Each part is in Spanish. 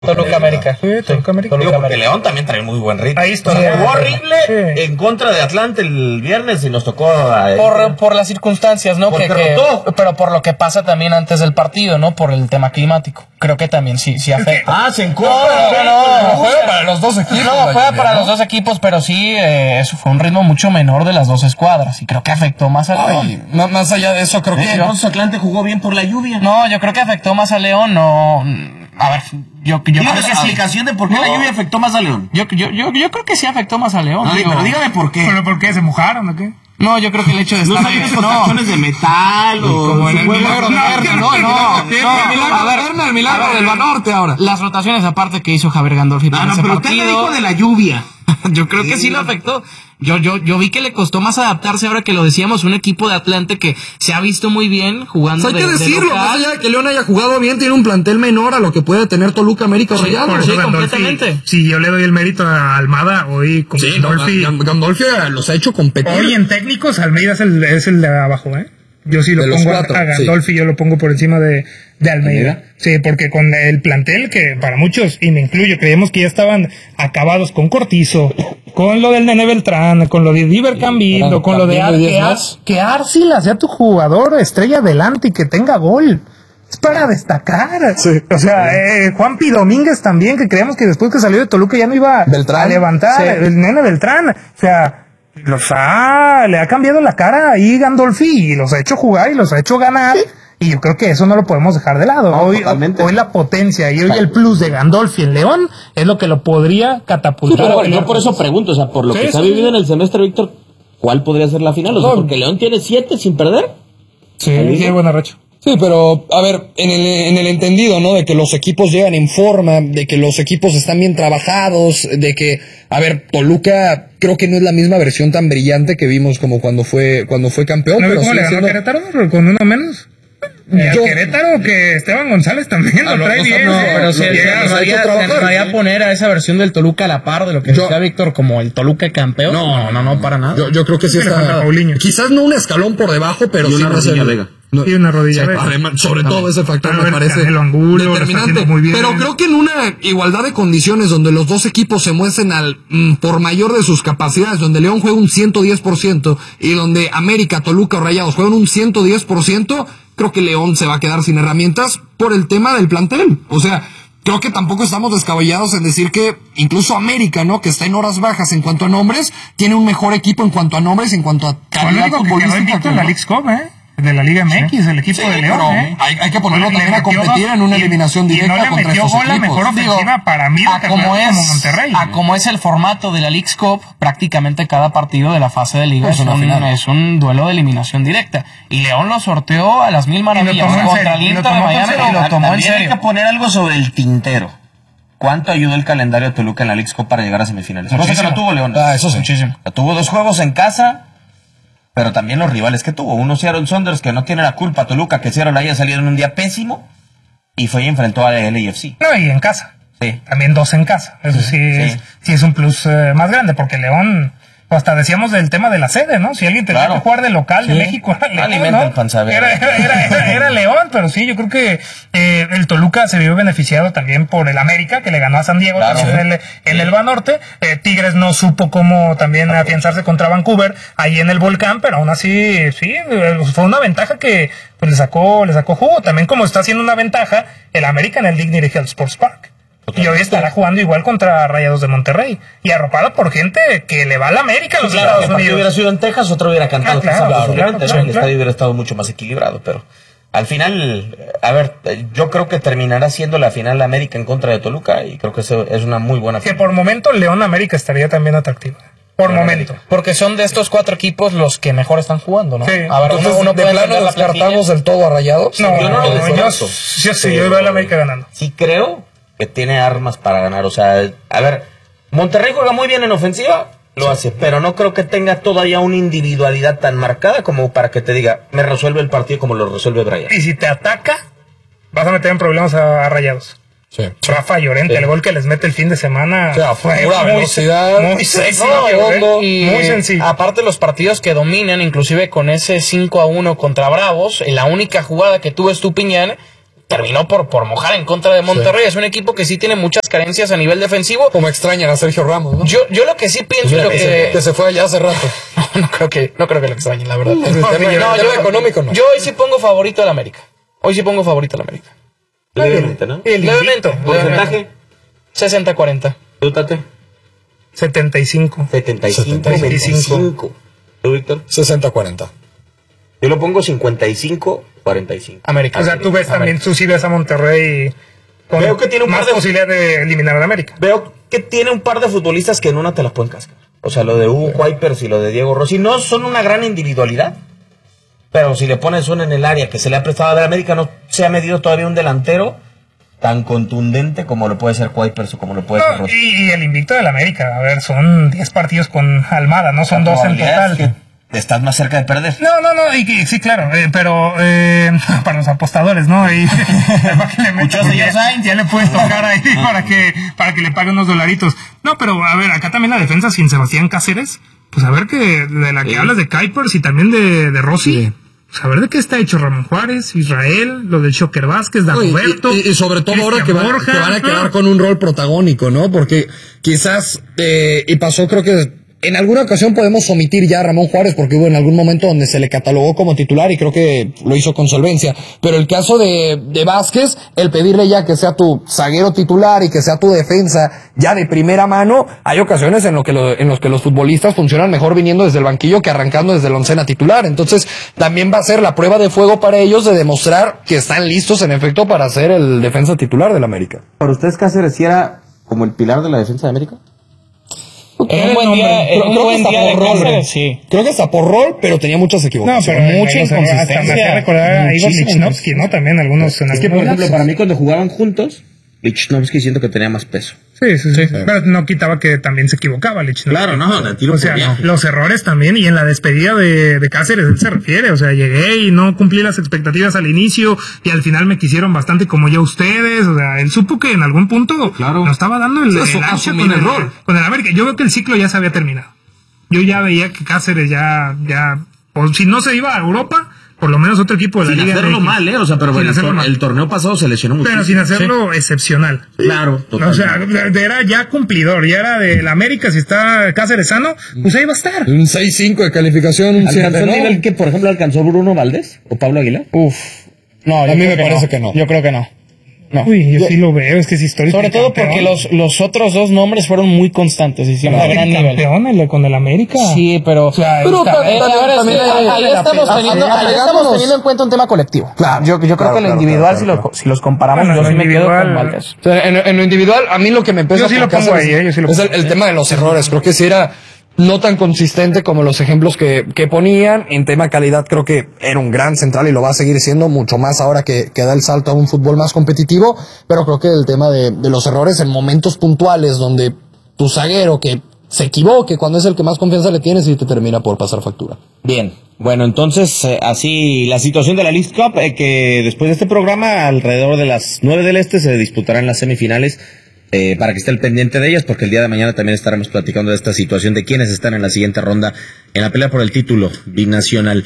Toluca América. Sí, Toluca América. Digo, porque León también trae muy buen ritmo. Ahí está. Jugó horrible en contra de Atlante el viernes y nos tocó... Por las circunstancias, ¿no? Pero por lo que pasa también antes del partido, ¿no? Por el tema climático. Creo que también sí afecta. Se encuentra. No, juega para los dos equipos. No, juega para los dos equipos, pero sí, eso fue un ritmo mucho menor de las dos escuadras. Y creo que afectó más a León. Más allá de eso, creo que... Entonces Atlante jugó bien por la lluvia. No, yo creo que afectó más a León, no... A ver, yo creo dígame que la explicación de por qué la lluvia afectó más a León. Yo creo que sí afectó más a León. Pero dígame por qué. ¿Pero por qué? ¿Se mojaron o qué? No, yo creo que el hecho de estar... ¿No de metal o...? Como en el milagro de Berna, no. El milagro del Banorte ahora. Las rotaciones aparte que hizo Javier Gandolfi para ese pero partido... usted me dijo de la lluvia. Yo creo que sí lo afectó. Yo vi que le costó más adaptarse ahora que lo decíamos, un equipo de Atlante que se ha visto muy bien jugando. Hay que decirlo, más allá de que León haya jugado bien, tiene un plantel menor a lo que puede tener Toluca, América, Rayados. Sí, completamente. Sí, yo le doy el mérito a Almada hoy con Gandolfi. Gandolfi los ha hecho competir. Hoy en técnicos, Almeida es el de abajo, ¿eh? Yo sí lo pongo a Gandolfi, yo lo pongo por encima de Almeida. Sí, porque con el plantel que para muchos, y me incluyo, creíamos que ya estaban acabados con Cortizo, con lo del Nene Beltrán, con lo de Diver Cambindo, con lo de que Arcila sea tu jugador estrella adelante y que tenga gol. Es para destacar. Sí. O sea, Juanpi Domínguez también, que creíamos que después que salió de Toluca ya no iba a levantar. Sí. El Nene Beltrán. O sea, le ha cambiado la cara ahí Gandolfi y los ha hecho jugar y los ha hecho ganar. Sí. Y yo creo que eso no lo podemos dejar de lado. No, hoy la potencia y hoy el plus de Gandolfi en León es lo que lo podría catapultar. Sí, pero yo por eso pregunto, o sea, por lo que se ha vivido en el semestre, Víctor, ¿cuál podría ser la final? O sea, porque León tiene 7 sin perder. Sí, tiene buena racha. Sí, pero, a ver, en el entendido, ¿no? De que los equipos llegan en forma, de que los equipos están bien trabajados, de que, a ver, Toluca creo que no es la misma versión tan brillante que vimos como cuando fue campeón. ¿No pero cómo le ganó a Querétaro con uno menos? Querétaro, que Esteban González también lo trae bien. No, pero se animaría a poner a esa versión del Toluca a la par de lo que decía Víctor como el Toluca campeón. No, para nada. Yo creo que sí está. Quizás no un escalón por debajo, pero sí una rodilla Vega. Y una rodilla Vega. Además, sobre todo ese factor me parece determinante. Muy bien. Pero creo que en una igualdad de condiciones donde los dos equipos se muestren al por mayor de sus capacidades, donde León juega un 110% y donde América, Toluca o Rayados juegan un 110%, creo que León se va a quedar sin herramientas por el tema del plantel. O sea, creo que tampoco estamos descabellados en decir que incluso América, ¿no? Que está en horas bajas en cuanto a nombres, tiene un mejor equipo en cuanto a nombres, en cuanto a calidad futbolística. Que la Leagues Cup, de la Liga MX, el equipo de León. Hay que ponerlo también a competir en una eliminación directa contra esos equipos. La mejor ofensiva para mí como Monterrey. Como es el formato de la Leagues Cup, prácticamente cada partido de la fase de liga es un duelo de eliminación directa. Y León lo sorteó a las mil maravillas contra el Inter de Miami y lo tomó en serio. Hay que poner algo sobre el tintero. ¿Cuánto ayudó el calendario de Toluca en la Leagues Cup para llegar a semifinales? Cosa que no tuvo León. Eso sí. Muchísimo. Tuvo 2 juegos en casa, pero también los rivales que tuvo. Uno Seattle Sounders, que no tiene la culpa. Toluca, que Seattle haya salido en un día pésimo y fue y enfrentó a LAFC. No, y en casa. Sí. También 2 en casa. Eso sí es un plus más grande, porque León, hasta decíamos del tema de la sede, ¿no? Si alguien tenía que jugar de local de México, era León, ¿no? Era León, pero sí, yo creo que el Toluca se vio beneficiado también por el América, que le ganó a San Diego en el Banorte. Tigres no supo cómo también afianzarse contra Vancouver ahí en el Volcán, pero aún así, sí, fue una ventaja que pues le sacó jugo. También como está haciendo una ventaja el América en el Dignity Health Sports Park. Y hoy estará jugando igual contra Rayados de Monterrey. Y arropada por gente que le va a la América a los Estados Unidos. Si hubiera sido en Texas, otro hubiera cantado. El estadio hubiera estado mucho más equilibrado. Pero al final, a ver, yo creo que terminará siendo la final América en contra de Toluca. Y creo que eso es una muy buena final. Que por momento León América estaría también atractivo. Por momento. Porque son de estos 4 equipos los que mejor están jugando, ¿no? Sí. A ver, uno de plano descartamos del todo a Rayados. No, yo veo a la América ganando. Sí creo que tiene armas para ganar. O sea, a ver, Monterrey juega muy bien en ofensiva, lo hace, pero no creo que tenga todavía una individualidad tan marcada como para que te diga, me resuelve el partido como lo resuelve Brian. Y si te ataca, vas a meter en problemas a Rayados. Sí. Rafa Llorente, el gol que les mete el fin de semana. O sea, fue pura velocidad, muy sencillo. Muy sencillo. Aparte los partidos que dominan, inclusive con ese 5-1 contra Bravos, la única jugada que tuvo Estupiñán terminó por mojar en contra de Monterrey. Es un equipo que sí tiene muchas carencias a nivel defensivo. Como extrañan a Sergio Ramos, ¿no? Yo lo que sí pienso que se fue allá hace rato. no creo que lo extrañen, la verdad. Yo económico no. Yo hoy sí pongo favorito al América. Levemente, ¿no? Levemente. ¿Porcentaje? 60-40. ¿Tú, Tate? 75. 75. ¿Tú, Víctor? 60-40. Yo lo pongo 55-45. América. O sea, tú ves también, tú sí ves a Monterrey con Veo que tiene más posibilidad de eliminar a América. Veo que tiene un par de futbolistas que en una te las pueden cascar. O sea, lo de Hugo Kuipers y lo de Diego Rossi no son una gran individualidad. Pero si le pones uno en el área que se le ha prestado a ver, América no se ha medido todavía un delantero tan contundente como lo puede ser Kuipers o como lo puede ser Rossi. Y el invicto del América, a ver, son 10 partidos con Almada, no son 2 en total. Estás más cerca de perder. No, sí, claro, pero para los apostadores, ¿no? Y muchos de ellos ya le puedes tocar ahí para que le paguen unos dolaritos. No, pero a ver, acá también la defensa sin Sebastián Cáceres, pues a ver que de la que hablas de Kuipers y también de Rossi. Sí. Pues a ver de qué está hecho Ramón Juárez, Israel, lo del Shocker Vázquez, Dagoberto. Y sobre todo ahora que van a quedar con un rol protagónico, ¿no? Porque quizás, y pasó, creo que en alguna ocasión podemos omitir ya a Ramón Juárez porque hubo en algún momento donde se le catalogó como titular y creo que lo hizo con solvencia. Pero el caso de Vázquez, el pedirle ya que sea tu zaguero titular y que sea tu defensa ya de primera mano, hay ocasiones en los que los futbolistas funcionan mejor viniendo desde el banquillo que arrancando desde la oncena titular. Entonces también va a ser la prueba de fuego para ellos de demostrar que están listos en efecto para ser el defensa titular del América. ¿Para ustedes Cáceres sí era como el pilar de la defensa de América? En un buen día, de Cáceres, sí. Creo que está por rol, pero tenía muchas equivocaciones. No, pero mucha inconsistencia. Hasta me hace recordar a Igor Lichnowsky, ¿no? También algunos. Es que, por ejemplo, para mí cuando jugaban juntos, Lichnowsky siento que tenía más peso. Sí. Pero no quitaba que también se equivocaba Lichnowsky. Claro, no, de tiro. O sea, los errores también, y en la despedida de Cáceres él se refiere, o sea, llegué y no cumplí las expectativas al inicio y al final me quisieron bastante como ya ustedes, o sea, él supo que en algún punto no estaba dando el ancho con el rol, con el América. Yo veo que el ciclo ya se había terminado. Yo ya veía que Cáceres ya, por si no se iba a Europa, por lo menos otro equipo de la Liga. Sin hacerlo mal, o sea, pero el torneo pasado se lesionó mucho. Pero sin hacerlo excepcional. Claro, totalmente. O sea, era ya cumplidor, ya era del América, si está Cáceres sano, pues ahí va a estar. Un 6-5 de calificación, un 7, ¿Alcanzó el nivel que, por ejemplo, alcanzó Bruno Valdés o Pablo Aguilar? No, a mí me parece que no. Yo creo que no. No. Uy, yo sí lo veo, es que es histórico. Sobre todo porque los otros dos nombres fueron muy constantes y siempre a gran nivel. Campeón con el América. Sí, pero ahí estamos teniendo en cuenta un tema colectivo. Claro. Yo creo que en lo individual, si los comparamos, yo sí me quedo con Valdés. En lo individual, a mí lo que me pesa es el tema de los errores. Creo que si era no tan consistente como los ejemplos que ponían. En tema calidad creo que era un gran central y lo va a seguir siendo mucho más ahora que da el salto a un fútbol más competitivo, pero creo que el tema de los errores en momentos puntuales donde tu zaguero que se equivoque cuando es el que más confianza le tienes y te termina por pasar factura. Bien, bueno, entonces así la situación de la Leagues Cup, que después de este programa alrededor de las 9 del Este se disputarán las semifinales. Para que esté al pendiente de ellas, porque el día de mañana también estaremos platicando de esta situación, de quienes están en la siguiente ronda en la pelea por el título binacional.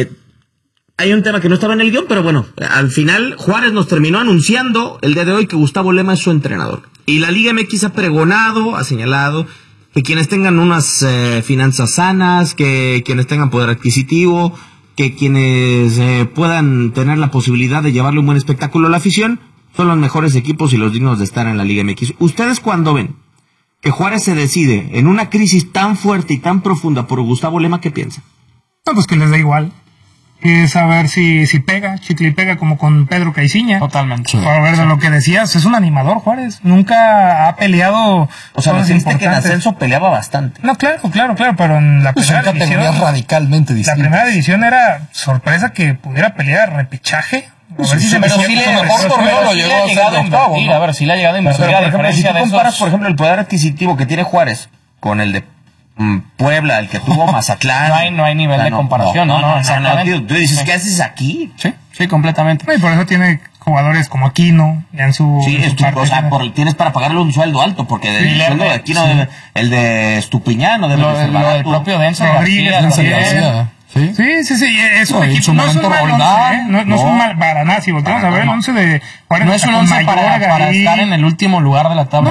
Hay un tema que no estaba en el guión, pero bueno, al final Juárez nos terminó anunciando el día de hoy que Gustavo Lema es su entrenador. Y la Liga MX ha pregonado, ha señalado que quienes tengan unas finanzas sanas, que quienes tengan poder adquisitivo, que quienes puedan tener la posibilidad de llevarle un buen espectáculo a la afición, son los mejores equipos y los dignos de estar en la Liga MX. ¿Ustedes cuando ven que Juárez se decide en una crisis tan fuerte y tan profunda por Gustavo Lema, qué piensan? No, pues que les da igual. Es saber si pega, chicle y pega como con Pedro Caiciña. Totalmente. Para ver de lo que decías, es un animador Juárez. Nunca ha peleado. O sea, me dijiste que en ascenso peleaba bastante. No, claro, pero en la primera división radicalmente distintas. La primera división era sorpresa que pudiera pelear repechaje. A ver si se mejor torneo lo llegó a llegado a invertir, ¿no? A ver, si le ha llegado a invertir. Pero, por ejemplo, si tú comparas, por ejemplo, el poder adquisitivo que tiene Juárez con el de Puebla, el que tuvo Mazatlán. No hay nivel de comparación, ¿no? Tú dices, ¿qué haces aquí? Sí, completamente. Y por eso tiene jugadores como Aquino, ya en su... Sí, o sea, tienes para pagarle un sueldo alto, porque el sueldo de Aquino, el de Estupiñán, o de lo del propio Denso Rodríguez, García. Sí, es un equipo, no es un mal 11, no es un mal para nada, si volteamos a ver el 11 de Juárez. No es un 11 para estar en el último lugar de la tabla.